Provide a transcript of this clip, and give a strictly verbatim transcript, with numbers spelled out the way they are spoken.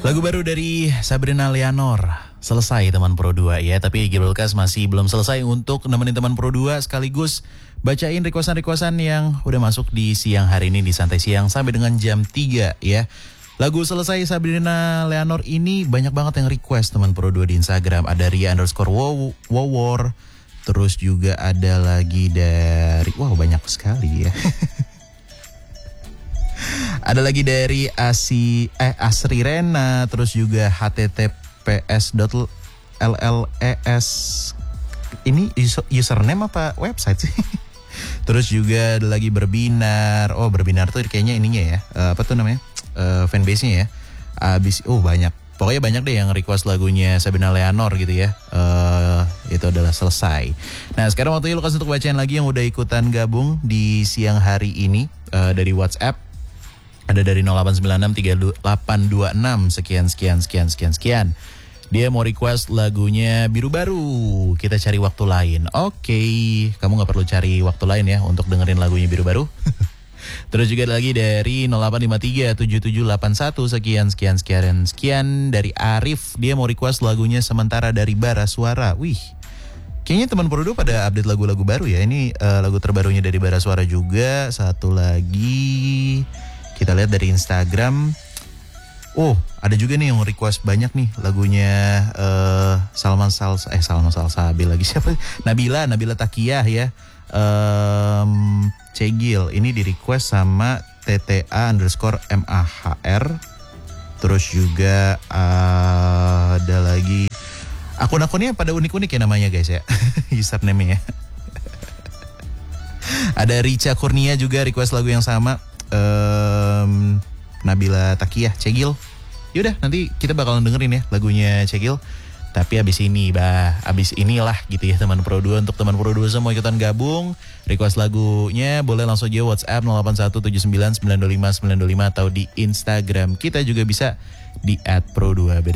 Lagu baru dari Sabrina Leonor. Selesai teman Pro dua ya. Tapi Gilulkas masih belum selesai untuk nemenin teman Pro dua sekaligus bacain requestan-requestan yang udah masuk di siang hari ini di Santai Siang sampai dengan jam tiga ya. Lagu Selesai Sabrina Leonor ini banyak banget yang request teman Pro dua di Instagram. Ada Ria underscore Wowor. Terus juga ada lagi dari, wow banyak sekali ya. Ada lagi dari Asi eh Asri Rena, terus juga H T T P S dot L L E S. Ini username apa website sih? Terus juga ada lagi Berbinar. Oh, Berbinar tuh kayaknya ininya ya. Uh, apa tuh namanya? Uh, fanbase-nya ya. Abis oh banyak. Pokoknya banyak deh yang request lagunya Sabrina Leonor gitu ya. Uh, itu adalah Selesai. Nah, sekarang waktunya Lukas untuk bacain lagi yang udah ikutan gabung di siang hari ini uh, dari WhatsApp. Ada dari nol delapan sembilan enam tiga delapan dua enam sekian sekian sekian sekian sekian. Dia mau request lagunya Biru Baru. Kita cari waktu lain. Oke, kamu gak perlu cari waktu lain ya untuk dengerin lagunya Biru Baru. Terus juga ada lagi dari nol delapan lima tiga tujuh tujuh delapan satu sekian sekian sekian sekian dari Arif. Dia mau request lagunya Sementara dari Bara Suara. Wih, kayaknya teman Pro dua pada update lagu-lagu baru ya. Ini uh, lagu terbarunya dari Bara Suara juga. Satu lagi kita lihat dari Instagram. Oh, ada juga nih yang request banyak nih lagunya uh, Salman Salsa eh Salman Salsabil lagi siapa? Nabila, Nabila Takiyah ya. Um, Cegil ini di request sama T T A underscore M A H R. Terus juga uh, ada lagi akun-akunnya pada unik-unik ya namanya guys ya. Username-nya ya. Ada Richa Kurnia juga request lagu yang sama. Um, Nabila Takiyah, Cegil. Yaudah nanti kita bakalan dengerin ya lagunya Cegil. Tapi abis ini bah, abis inilah gitu ya teman Pro dua. Untuk teman Pro dua semua ikutan gabung, request lagunya boleh langsung aja WhatsApp nol delapan satu tujuh sembilan sembilan dua lima sembilan dua lima atau di Instagram kita juga bisa di at pro dua.